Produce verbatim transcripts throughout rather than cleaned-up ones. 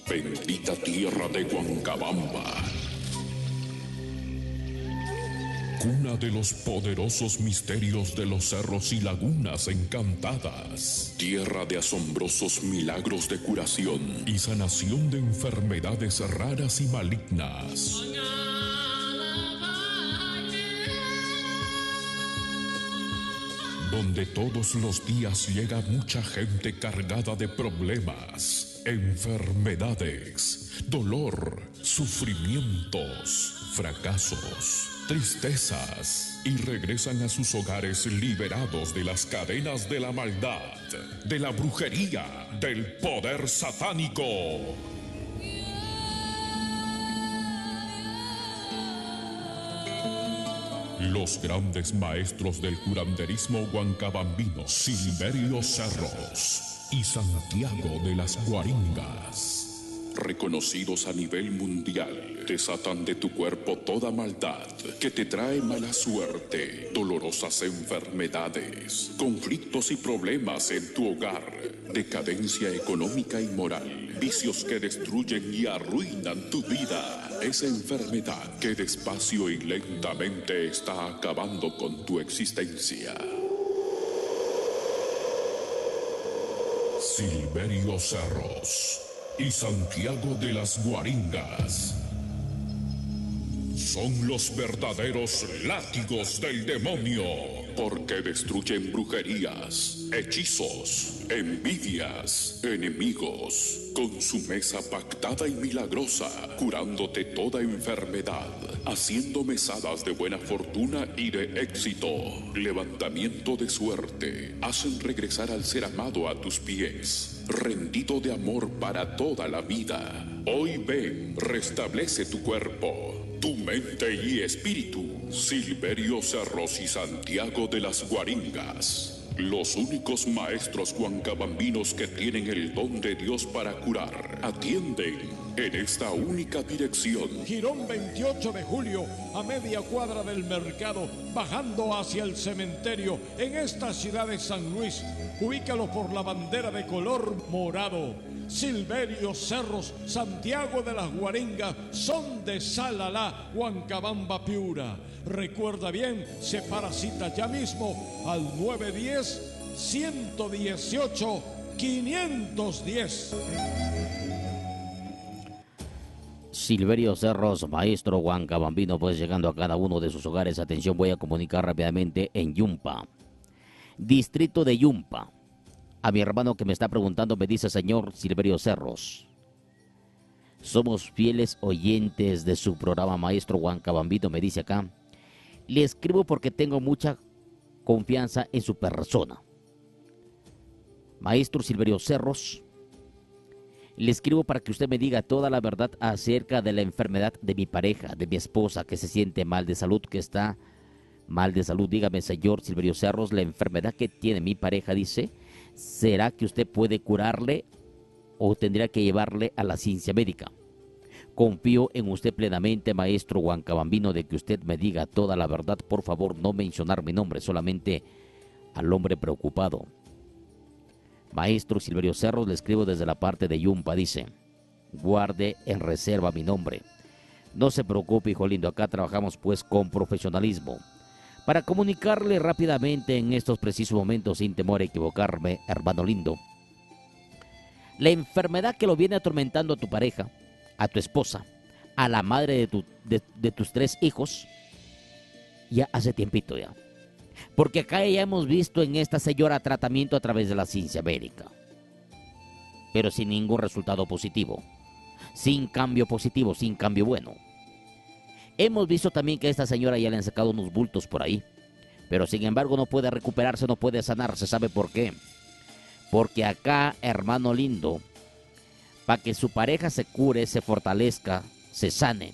Bendita tierra de Huancabamba, cuna de los poderosos misterios de los cerros y lagunas encantadas, tierra de asombrosos milagros de curación y sanación de enfermedades raras y malignas. Donde todos los días llega mucha gente cargada de problemas, enfermedades, dolor, sufrimientos, fracasos, tristezas, y regresan a sus hogares liberados de las cadenas de la maldad, de la brujería, del poder satánico. Los grandes maestros del curanderismo huancabambino, Silverio Cerros y Santiago de las Guaringas, reconocidos a nivel mundial, desatan de tu cuerpo toda maldad que te trae mala suerte, dolorosas enfermedades, conflictos y problemas en tu hogar, decadencia económica y moral, vicios que destruyen y arruinan tu vida. Esa enfermedad que despacio y lentamente está acabando con tu existencia. Silverio Cerros y Santiago de las Guaringas son los verdaderos látigos del demonio, porque destruyen brujerías, hechizos, envidias, enemigos, con su mesa pactada y milagrosa, curándote toda enfermedad, haciendo mesadas de buena fortuna y de éxito, levantamiento de suerte, hacen regresar al ser amado a tus pies, rendido de amor para toda la vida. Hoy ven, restablece tu cuerpo, tu mente y espíritu. Silverio Cerros y Santiago de las Guaringas, los únicos maestros huancabambinos que tienen el don de Dios para curar, atienden en esta única dirección. Girón veintiocho de julio, a media cuadra del mercado, bajando hacia el cementerio, en esta ciudad de San Luis. Ubícalo por la bandera de color morado. Silverio Cerros, Santiago de las Guaringas, son de Salalá, Huancabamba, Piura. Recuerda bien, separa cita ya mismo al nueve uno cero, uno uno ocho, cinco uno cero. Silverio Cerros, maestro huancabambino, pues llegando a cada uno de sus hogares. Atención, voy a comunicar rápidamente en Yumpa, distrito de Yumpa. A mi hermano que me está preguntando, me dice: señor Silverio Cerros, somos fieles oyentes de su programa, maestro huancabambino, me dice acá. Le escribo porque tengo mucha confianza en su persona. Maestro Silverio Cerros, le escribo para que usted me diga toda la verdad acerca de la enfermedad de mi pareja, de mi esposa, que se siente mal de salud, que está mal de salud. Dígame, señor Silverio Cerros, la enfermedad que tiene mi pareja, dice, ¿será que usted puede curarle o tendría que llevarle a la ciencia médica? Confío en usted plenamente, maestro huancabambino, de que usted me diga toda la verdad. Por favor, no mencionar mi nombre, solamente al hombre preocupado. Maestro Silverio Cerros, le escribo desde la parte de Yumpa, dice: guarde en reserva mi nombre. No se preocupe, hijo lindo, acá trabajamos pues con profesionalismo para comunicarle rápidamente en estos precisos momentos, sin temor a equivocarme, hermano lindo. La enfermedad que lo viene atormentando a tu pareja, a tu esposa, a la madre de, tu, de, de tus tres hijos, ya hace tiempito ya. Porque acá ya hemos visto en esta señora tratamiento a través de la ciencia médica, pero sin ningún resultado positivo, sin cambio positivo, sin cambio bueno. Hemos visto también que a esta señora ya le han sacado unos bultos por ahí, pero sin embargo no puede recuperarse, no puede sanarse. ¿Sabe por qué? Porque acá, hermano lindo, para que su pareja se cure, se fortalezca, se sane,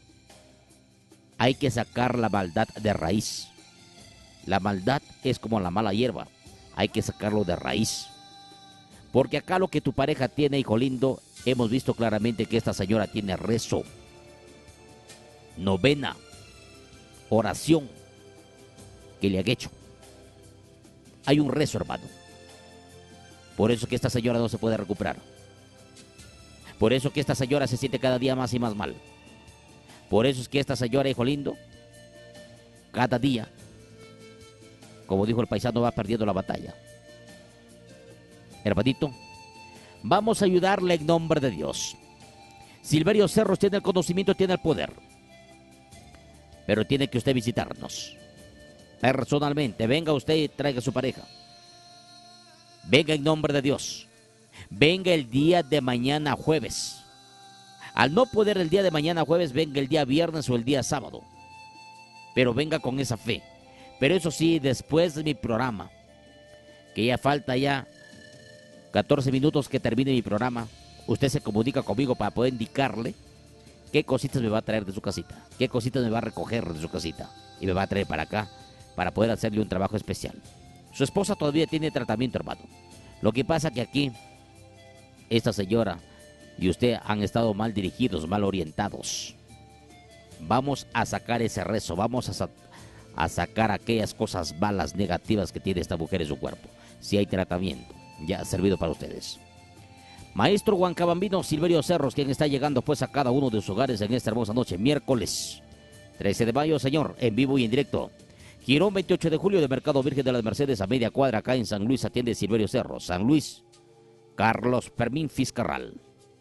hay que sacar la maldad de raíz. La maldad es como la mala hierba, hay que sacarlo de raíz. Porque acá lo que tu pareja tiene, hijo lindo, hemos visto claramente que esta señora tiene rezo, novena, oración que le han hecho. Hay un rezo, hermano. Por eso que esta señora no se puede recuperar. Por eso que esta señora se siente cada día más y más mal. Por eso es que esta señora, hijo lindo, cada día, como dijo el paisano, va perdiendo la batalla. Hermanito, vamos a ayudarle en nombre de Dios. Silverio Cerros tiene el conocimiento, tiene el poder. Pero tiene que usted visitarnos. Personalmente, venga usted y traiga a su pareja. Venga en nombre de Dios. Venga el día de mañana jueves. Al no poder el día de mañana jueves, venga el día viernes o el día sábado. Pero venga con esa fe. Pero eso sí, después de mi programa, que ya falta ya catorce minutos que termine mi programa, usted se comunica conmigo para poder indicarle qué cositas me va a traer de su casita, qué cositas me va a recoger de su casita y me va a traer para acá para poder hacerle un trabajo especial. Su esposa todavía tiene tratamiento, hermano. Lo que pasa que aquí esta señora y usted han estado mal dirigidos, mal orientados. Vamos a sacar ese rezo, vamos a, sa a sacar aquellas cosas malas, negativas que tiene esta mujer en su cuerpo. Si hay tratamiento, ya ha servido para ustedes. Maestro Huancabambino Silverio Cerros, quien está llegando pues a cada uno de sus hogares en esta hermosa noche, miércoles trece de mayo, señor, en vivo y en directo. Girón veintiocho de julio de Mercado Virgen de las Mercedes, a media cuadra, acá en San Luis, atiende Silverio Cerros. San Luis, Carlos Fermín Fiscarral.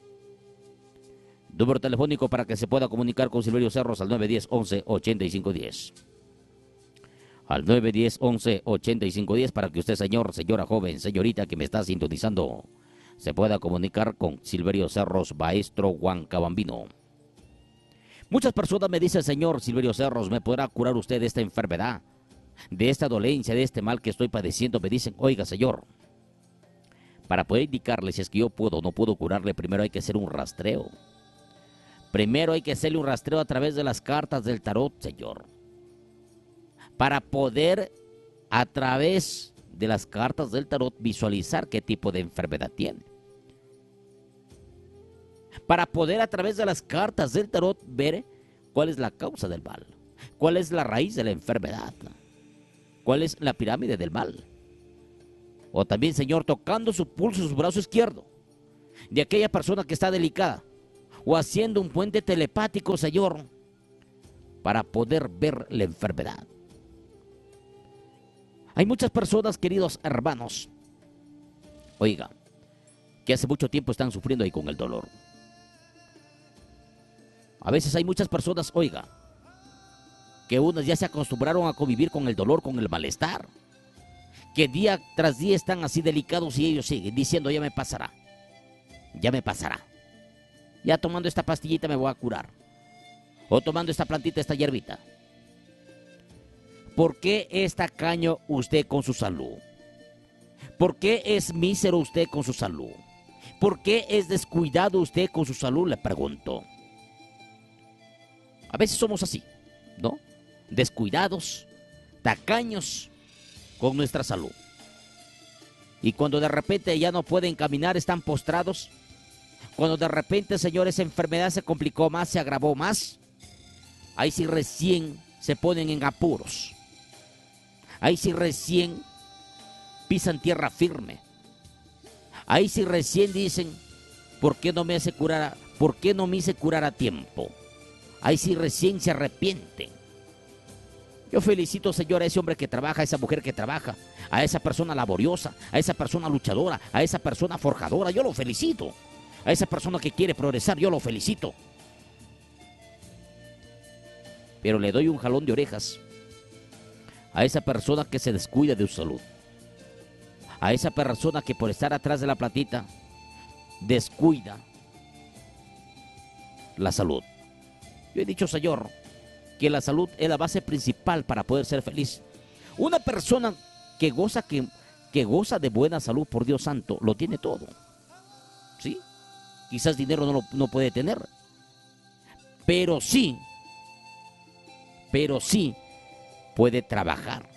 Número telefónico para que se pueda comunicar con Silverio Cerros al nueve uno cero, once, ochenta y cinco diez. Al nueve uno cero, once, ochenta y cinco diez para que usted, señor, señora joven, señorita que me está sintonizando, se pueda comunicar con Silverio Cerros, maestro Huancabambino. Muchas personas me dicen, señor Silverio Cerros, ¿me podrá curar usted de esta enfermedad, de esta dolencia, de este mal que estoy padeciendo? Me dicen, oiga, señor, para poder indicarle si es que yo puedo o no puedo curarle, primero hay que hacer un rastreo. Primero hay que hacerle un rastreo a través de las cartas del tarot, señor. Para poder, a través de las cartas del tarot, visualizar qué tipo de enfermedad tiene. Para poder, a través de las cartas del tarot, ver cuál es la causa del mal. Cuál es la raíz de la enfermedad. Cuál es la pirámide del mal. O también, señor, tocando su pulso, su brazo izquierdo, de aquella persona que está delicada. O haciendo un puente telepático, señor, para poder ver la enfermedad. Hay muchas personas, queridos hermanos, oiga, que hace mucho tiempo están sufriendo ahí con el dolor. A veces hay muchas personas, oiga, que unas ya se acostumbraron a convivir con el dolor, con el malestar, que día tras día están así delicados y ellos siguen diciendo, ya me pasará, ya me pasará. Ya tomando esta pastillita me voy a curar. O tomando esta plantita, esta hierbita. ¿Por qué es tacaño usted con su salud? ¿Por qué es mísero usted con su salud? ¿Por qué es descuidado usted con su salud? Le pregunto. A veces somos así, ¿no? Descuidados, tacaños con nuestra salud. Y cuando de repente ya no pueden caminar, están postrados. Cuando de repente, señor, esa enfermedad se complicó más, se agravó más, ahí sí recién se ponen en apuros. Ahí sí recién pisan tierra firme. Ahí sí recién dicen, ¿por qué no me hace curar a, ¿por qué no me hice curar a tiempo? Ahí sí recién se arrepienten. Yo felicito, señor, a ese hombre que trabaja, a esa mujer que trabaja, a esa persona laboriosa, a esa persona luchadora, a esa persona forjadora. Yo lo felicito. A esa persona que quiere progresar, yo lo felicito. Pero le doy un jalón de orejas a esa persona que se descuida de su salud. A esa persona que por estar atrás de la platita descuida la salud. Yo he dicho, señor, que la salud es la base principal para poder ser feliz. Una persona que goza, que, que goza de buena salud, por Dios santo, lo tiene todo. ¿Sí? Quizás dinero no lo no puede tener, pero sí, pero sí puede trabajar,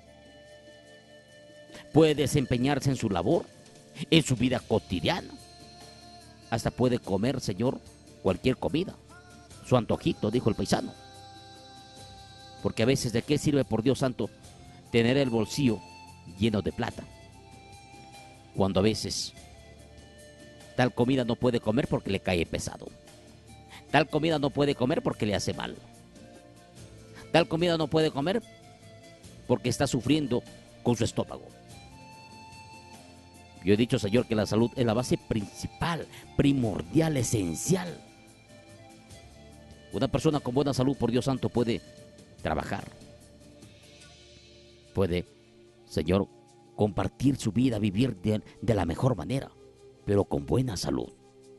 puede desempeñarse en su labor, en su vida cotidiana, hasta puede comer, señor, cualquier comida, su antojito, dijo el paisano, porque a veces, ¿de qué sirve, por Dios santo, tener el bolsillo lleno de plata, cuando a veces Tal comida no puede comer porque le cae pesado. Tal comida no puede comer porque le hace mal. Tal comida no puede comer porque está sufriendo con su estómago. Yo he dicho, Señor, que la salud es la base principal, primordial, esencial. Una persona con buena salud, por Dios santo, puede trabajar. Puede, Señor, compartir su vida, vivir de, de la mejor manera, pero con buena salud.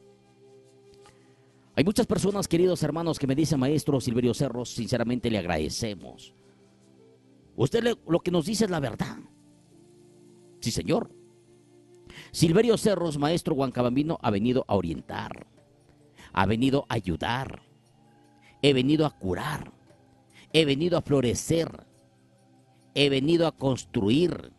Hay muchas personas, queridos hermanos, que me dicen, maestro Silverio Cerros, sinceramente le agradecemos. Usted le, lo que nos dice es la verdad. Sí, Señor. Silverio Cerros, maestro Huancabambino, ha venido a orientar, ha venido a ayudar, he venido a curar, he venido a florecer, he venido a construir,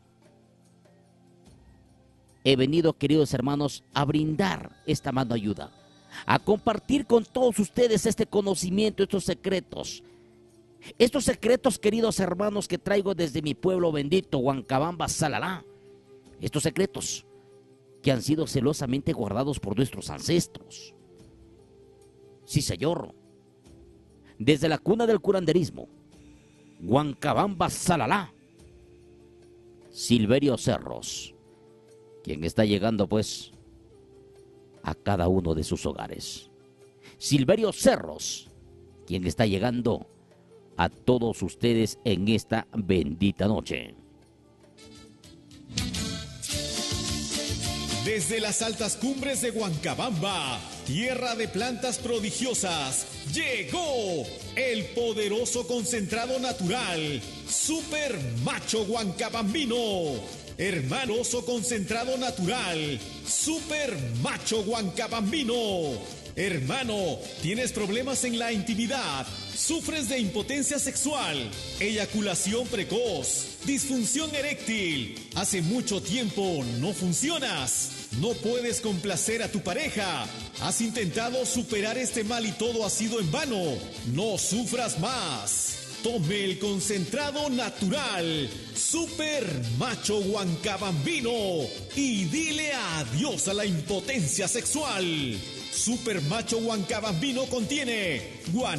he venido, queridos hermanos, a brindar esta mano ayuda, a compartir con todos ustedes este conocimiento, estos secretos. Estos secretos, queridos hermanos, que traigo desde mi pueblo bendito, Huancabamba, Salalá. Estos secretos que han sido celosamente guardados por nuestros ancestros. Sí, Señor. Desde la cuna del curanderismo, Huancabamba, Salalá, Silverio Cerros, quien está llegando pues a cada uno de sus hogares. Silverio Cerros, quien está llegando a todos ustedes en esta bendita noche. Desde las altas cumbres de Huancabamba, tierra de plantas prodigiosas, llegó el poderoso concentrado natural, Super Macho Huancabambino. Hermanoso concentrado natural, Super Macho Huancabambino. Hermano, ¿tienes problemas en la intimidad? ¿Sufres de impotencia sexual, eyaculación precoz, disfunción eréctil? ¿Hace mucho tiempo no funcionas? ¿No puedes complacer a tu pareja? ¿Has intentado superar este mal y todo ha sido en vano? No sufras más. Tome el concentrado natural, Super Macho Huancabambino, y dile adiós a la impotencia sexual. Super Macho Huancabambino contiene guan